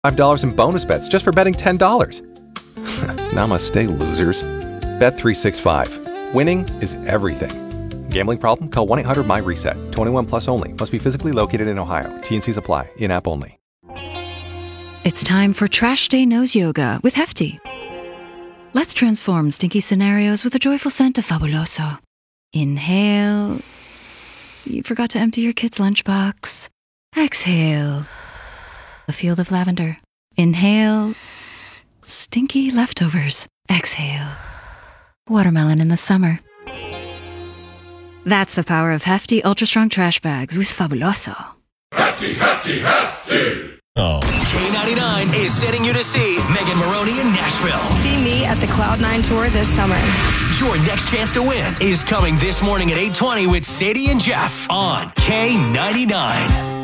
$5 in bonus bets just for betting $10. Namaste, losers. Bet365. Winning is everything. Gambling problem? Call 1-800-MY-RESET. 21 plus only. Must be physically located in Ohio. T&Cs apply. In-app only. It's time for Trash Day Nose Yoga with Hefty. Let's transform stinky scenarios with a joyful scent of Fabuloso. Inhale. You forgot to empty your kid's lunchbox. Exhale. A field of lavender. Inhale. Stinky leftovers. Exhale. Watermelon in the summer. That's the power of Hefty Ultra Strong Trash Bags with Fabuloso. Hefty, Hefty, Hefty! Oh. K99 is sending you to see Megan Maroney in Nashville. See me at the Cloud9 Tour this summer. Your next chance to win is coming this morning at 8:20 with Sadie and Jeff on K99.